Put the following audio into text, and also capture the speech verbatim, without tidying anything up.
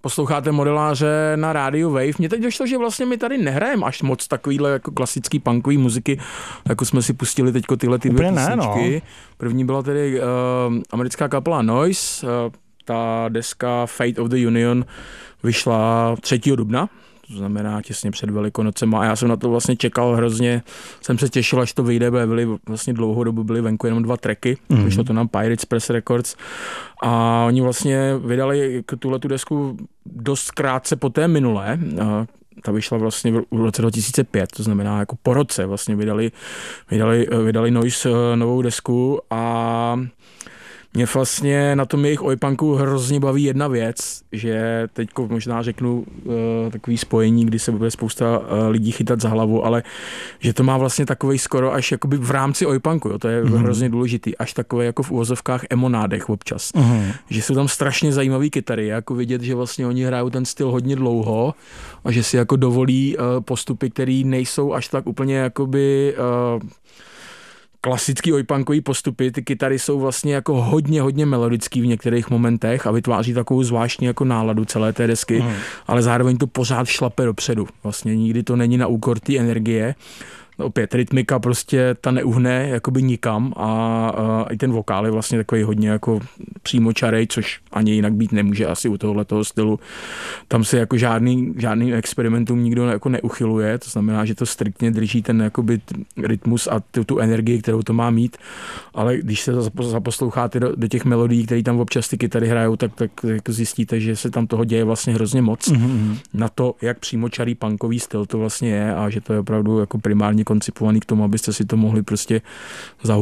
posloucháte Modeláře na rádiu Wave. Mně teď došlo, že vlastně my tady nehrajeme až moc takovýhle jako klasický punkový muziky, jako jsme si pustili teďko tyhle ty dvě písničky. Ne, no. První byla tedy uh, americká kapela Noise, uh, ta deska Fate of the Union vyšla třetího dubna, to znamená těsně před Velikonocema a já jsem na to vlastně čekal hrozně, jsem se těšil, až to vyjde, byly vlastně dlouhou dobu byly venku jenom dva tracky, mm-hmm. vyšlo to na Pirates Press Records a oni vlastně vydali tuhletu desku dost krátce po té minulé, ta vyšla vlastně v roce dva tisíce pět, to znamená jako po roce vlastně vydali, vydali, vydali Noise novou desku a mě vlastně na tom jejich ojpunku hrozně baví jedna věc, že teďko možná řeknu uh, takový spojení, kdy se bude spousta uh, lidí chytat za hlavu, ale že to má vlastně takovej skoro až jakoby v rámci ojpunku, jo, to je mm. hrozně důležitý, až takové jako v uvozovkách emonádech občas. Mm. Že jsou tam strašně zajímavý kytary, jako vidět, že vlastně oni hrajou ten styl hodně dlouho a že si jako dovolí uh, postupy, které nejsou až tak úplně jakoby uh, klasický ojpunkový postupy, ty kytary jsou vlastně jako hodně, hodně melodický v některých momentech a vytváří takovou zvláštní jako náladu celé té desky, mm. ale zároveň to pořád šlape dopředu. Vlastně nikdy to není na úkor té energie. Opět rytmika prostě ta neuhne jakoby nikam a, a i ten vokál je vlastně takový hodně jako přímočarej, což ani jinak být nemůže asi u tohohletoho stylu. Tam se jako žádný, žádný experimentům nikdo jako neuchyluje, to znamená, že to striktně drží ten jakoby rytmus a tu, tu energii, kterou to má mít, ale když se zaposloucháte do, do těch melodií, které tam občas ty kytary hrajou, tak, tak jako zjistíte, že se tam toho děje vlastně hrozně moc. Mm-hmm. Na to, jak přímočarý punkový styl to vlastně je a že to je opravdu jako primárně koncipovaný k tomu, abyste si to mohli prostě zahubit